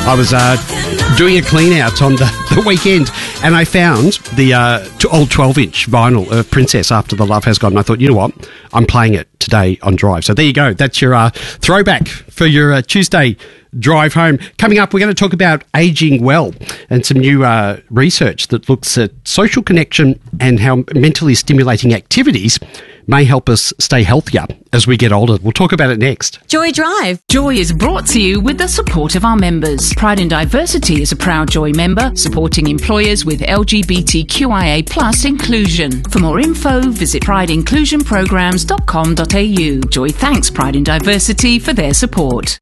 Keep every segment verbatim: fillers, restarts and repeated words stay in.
I was uh, doing a clean out on the, the weekend, and I found the uh, t- old twelve-inch vinyl of Princess After the Love Has Gone. And I thought, you know what? I'm playing it today on Drive. So there you go. That's your uh, throwback for your uh, Tuesday drive home. Coming up, we're going to talk about ageing well and some new uh, research that looks at social connection and how mentally stimulating activities may help us stay healthier as we get older. We'll talk about it next. Joy Drive. Joy is brought to you with the support of our members. Pride in Diversity is a proud Joy member, supporting employers with L G B T Q I A plus inclusion. For more info, visit pride inclusion programs dot com dot a u. Joy thanks Pride in Diversity for their support.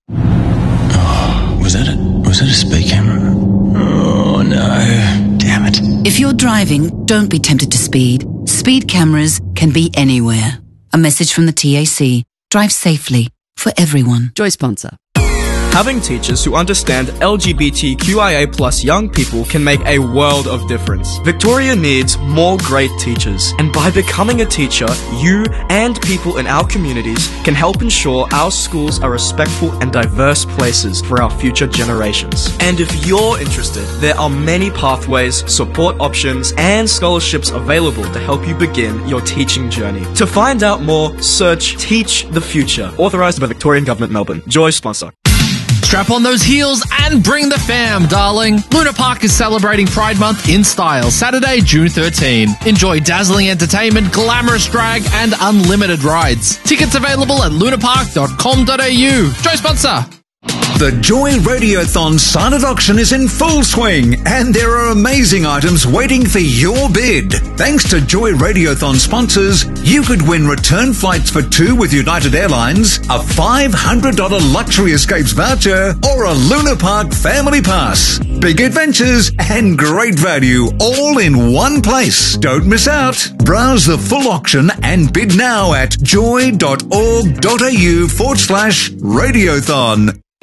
Oh, was that a, was that a speed camera? Oh, no. Damn it. If you're driving, don't be tempted to speed. Speed cameras can be anywhere. A message from the T A C. Drive safely for everyone. Joy sponsor. Having teachers who understand L G B T Q I A plus young people can make a world of difference. Victoria needs more great teachers, and by becoming a teacher, you and people in our communities can help ensure our schools are respectful and diverse places for our future generations. And if you're interested, there are many pathways, support options, and scholarships available to help you begin your teaching journey. To find out more, search Teach the Future, authorised by Victorian Government Melbourne. Joy sponsor. Strap on those heels and bring the fam, darling. Luna Park is celebrating Pride Month in style, Saturday, June thirteenth. Enjoy dazzling entertainment, glamorous drag, and unlimited rides. Tickets available at luna park dot com dot a u. Joy sponsor. The Joy Radiothon silent auction is in full swing, and there are amazing items waiting for your bid. Thanks to Joy Radiothon sponsors, you could win return flights for two with United Airlines, a five hundred dollars Luxury Escapes voucher, or a Luna Park Family Pass. Big adventures and great value all in one place. Don't miss out. Browse the full auction and bid now at joy dot org dot a u forward slash radiothon.